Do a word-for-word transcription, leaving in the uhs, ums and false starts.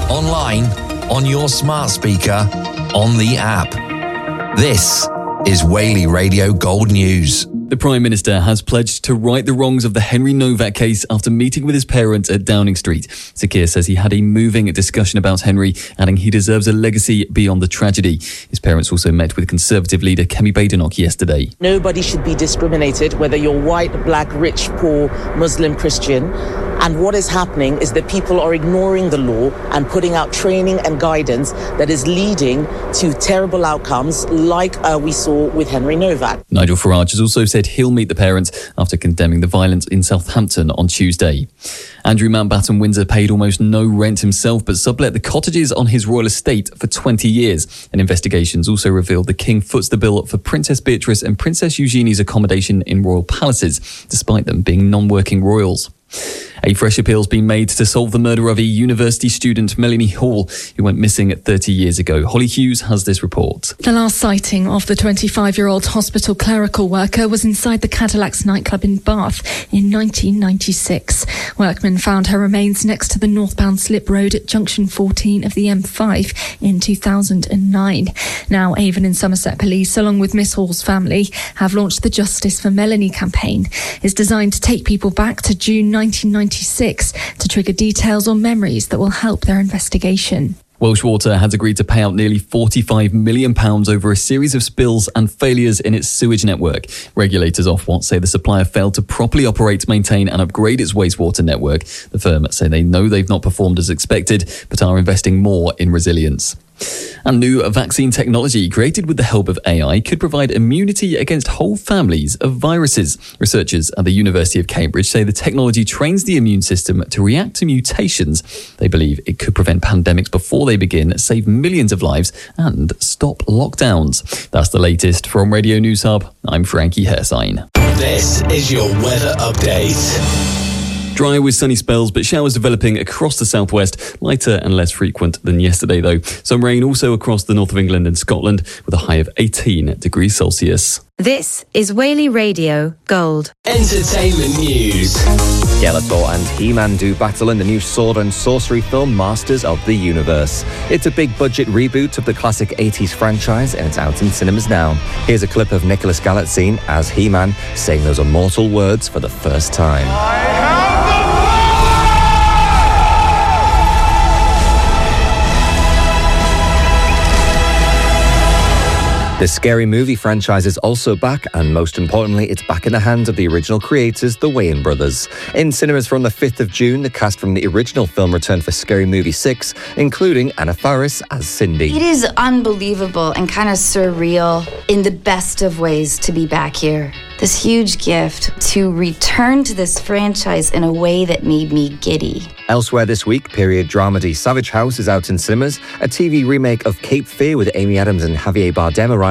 online, on your smart speaker, on the app. This is Whaley Radio Gold News. The Prime Minister has pledged to right the wrongs of the Henry Novak case after meeting with his parents at Downing Street. Sir Keir says he had a moving discussion about Henry, adding he deserves a legacy beyond the tragedy. His parents also met with Conservative leader Kemi Badenoch yesterday. Nobody should be discriminated, whether you're white, black, rich, poor, Muslim, Christian. And what is happening is that people are ignoring the law and putting out training and guidance that is leading to terrible outcomes like uh, we saw with Henry Novak. Nigel Farage has also said he'll meet the parents after condemning the violence in Southampton on Tuesday. Andrew Mountbatten Windsor paid almost no rent himself but sublet the cottages on his royal estate for twenty years. And investigations also revealed the King foots the bill for Princess Beatrice and Princess Eugenie's accommodation in royal palaces, despite them being non-working royals. A fresh appeal has been made to solve the murder of a university student, Melanie Hall, who went missing thirty years ago. Holly Hughes has this report. The last sighting of the twenty-five-year-old hospital clerical worker was inside the Cadillacs nightclub in Bath in nineteen ninety-six. Workmen found her remains next to the northbound slip road at junction fourteen of the M five in two thousand nine. Now, Avon and Somerset Police, along with Miss Hall's family, have launched the Justice for Melanie campaign. It's designed to take people back to June nineteen ninety-six to trigger details or memories that will help their investigation. Welsh Water has agreed to pay out nearly forty-five million pounds over a series of spills and failures in its sewage network. Regulators Ofwat say the supplier failed to properly operate, maintain and upgrade its wastewater network. The firm say they know they've not performed as expected, but are investing more in resilience. And new vaccine technology created with the help of A I could provide immunity against whole families of viruses. Researchers at the University of Cambridge say the technology trains the immune system to react to mutations. They believe it could prevent pandemics before they begin, save millions of lives and stop lockdowns. That's the latest from Radio News Hub. I'm Frankie Hersign. This is your weather update. Dry with sunny spells, but showers developing across the southwest, lighter and less frequent than yesterday though. Some rain also across the north of England and Scotland with a high of eighteen degrees Celsius. This is Whaley Radio Gold. Entertainment news. Skeletor and He-Man do battle in the new sword and sorcery film Masters of the Universe. It's a big budget reboot of the classic eighties franchise and it's out in cinemas now. Here's a clip of Nicholas Galitzine as He-Man saying those immortal words for the first time. The Scary Movie franchise is also back, and most importantly, it's back in the hands of the original creators, the Wayans brothers. In cinemas from the fifth of June, the cast from the original film returned for Scary Movie six, including Anna Faris as Cindy. It is unbelievable and kind of surreal in the best of ways to be back here. This huge gift to return to this franchise in a way that made me giddy. Elsewhere this week, period dramedy Savage House is out in cinemas. A T V remake of Cape Fear with Amy Adams and Javier Bardem arrives